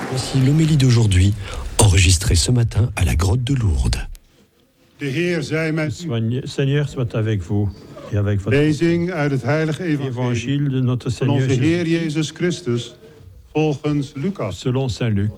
Voici l'homélie d'aujourd'hui, enregistrée ce matin à la grotte de Lourdes. De Heer zij met u. Seigneur soit avec vous et avec votre Lezing uit het heilige evangelie évangile de notre van Seigneur onze Heer Jésus Jezus Christus volgens Lucas. selon Saint Luc.